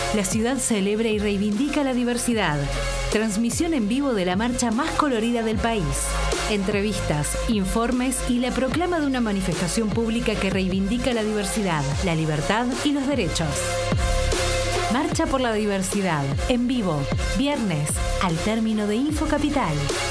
La ciudad celebra y reivindica la diversidad. Transmisión en vivo de la marcha más colorida del país. Entrevistas, informes y la proclama de una manifestación pública que reivindica la diversidad, la libertad y los derechos. Marcha por la diversidad, en vivo, viernes, al término de Info Capital.